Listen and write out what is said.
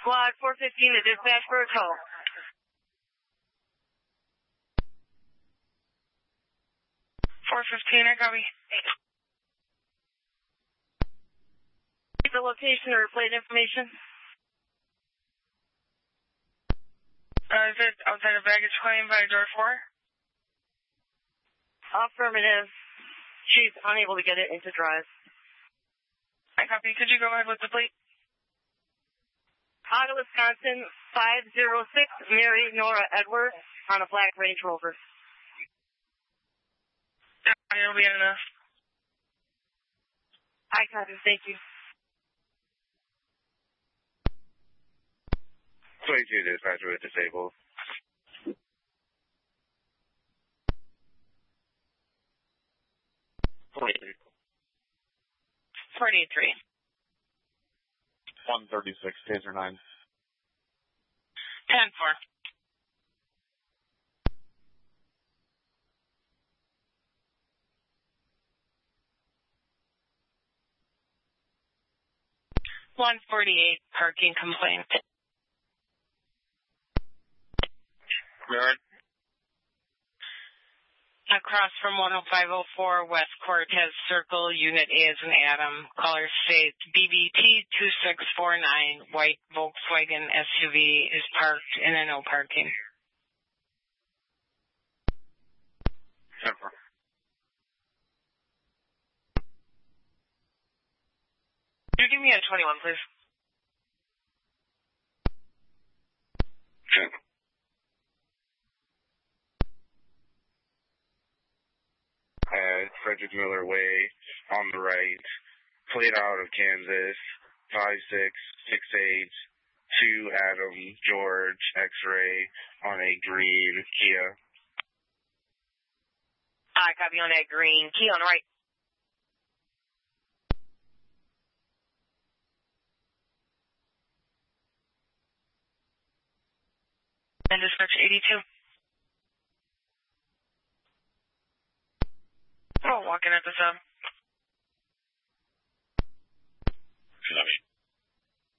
Squad 415 to dispatch for a tow. I copy. The location or plate information? Is it outside of baggage claim by door 4? Affirmative. She's unable to get it into drive. I copy. Could you go ahead with the plate? Out of Wisconsin, 506 Mary Nora Edwards on a black Range Rover. It'll be enough. I copy. Thank you. 22 dispatcher with disabled. 43. 43. 136, taser 9. 10-4. $148 parking complaint. Yard. Across from 10504 West Cortez Circle, Unit A is an Adam. Caller states BBT 2649 white Volkswagen SUV is parked in a no parking. 10-4. Could you give me a 21, please? 10. Frederick Miller Way on the right, plate out of Kansas, 5668, 2 Adam George X-ray on a green Kia. I copy on that green. Key on the right. And dispatch 82. Oh, walking at the sub.